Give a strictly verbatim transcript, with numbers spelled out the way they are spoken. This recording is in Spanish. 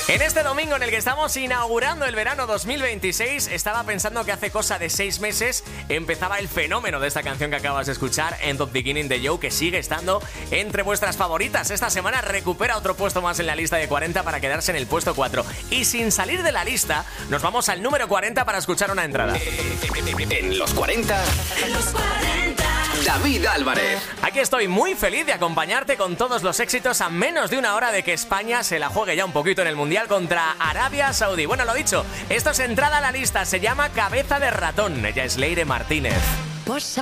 En este domingo en el que estamos inaugurando el verano dos mil veintiséis, estaba pensando que hace cosa de seis meses empezaba el fenómeno de esta canción que acabas de escuchar, End of Beginning de Joe, que sigue estando entre vuestras favoritas. Esta semana recupera otro puesto más en la lista de cuarenta para quedarse en el puesto cuatro. Y sin salir de la lista, nos vamos al número cuarenta para escuchar una entrada. En los cuarenta, en los cuarenta, David Álvarez. Aquí estoy muy feliz de acompañarte con todos los éxitos a menos de una hora de que España se la juegue ya un poquito en el Mundial contra Arabia Saudí. Bueno, lo dicho, esto es entrada a la lista, se llama Cabeza de Ratón. Ella es Leire Martínez. Pues